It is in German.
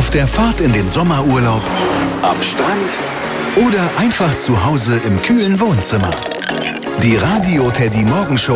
Auf der Fahrt in den Sommerurlaub, am Strand oder einfach zu Hause im kühlen Wohnzimmer. Die Radio Teddy Morgenshow